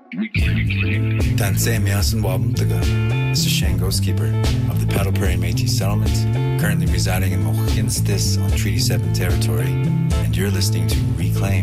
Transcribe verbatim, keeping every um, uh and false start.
Tansei Miasan Wabumtaga. This is Shane Ghostkeeper of the Paddle Prairie Métis Settlement, currently residing in Mohinstis on Treaty seven territory, and you're listening to Reclaim.